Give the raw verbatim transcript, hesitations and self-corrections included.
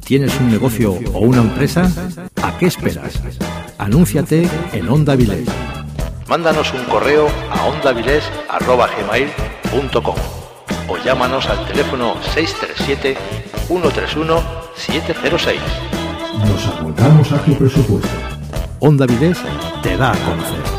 ¿Tienes un negocio o una empresa? ¿A qué esperas? Anúnciate en Onda Avilés. Mándanos un correo a ondavilés arroba gmail punto com o llámanos al teléfono seis tres siete, uno tres uno, siete cero seis. Nos apuntamos a tu presupuesto. Onda Avilés te da a conocer.